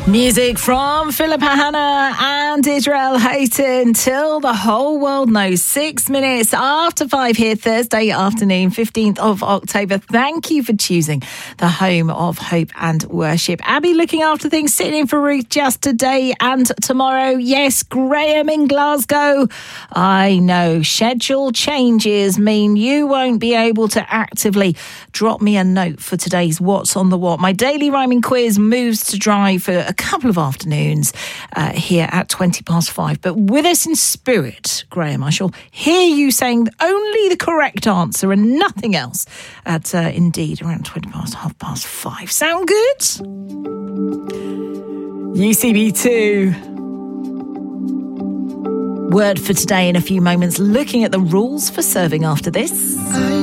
Music from Philippa Hanna and Israel Houghton till the whole world knows. 6 minutes after 5 here, Thursday afternoon, 15th of October. Thank you for choosing the home of hope and worship. Abby looking after things, sitting in for Ruth just today and tomorrow. Yes, Graham in Glasgow. I know schedule changes mean you won't be able to actively drop me a note for today's What's on the What. My daily rhyming quiz moves to drive for a couple of afternoons here at 5:20. But with us in spirit, Graham, I shall hear you saying only the correct answer and nothing else at indeed around 5:20. Sound good? UCB2. Word for today in a few moments, looking at the rules for serving after this.